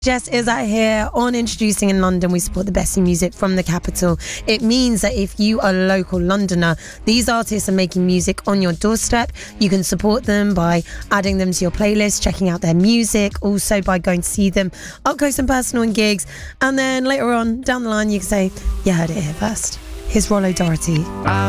Jess is out here on Introducing in London. We support the best in music from the capital. It means that if you are a local Londoner, these artists are making music on your doorstep. You can support them by adding them to your playlist, checking out their music, also by going to see them up close and personal in gigs. And then later on, down the line, you can say, you heard it here first. Here's Rollo Doherty.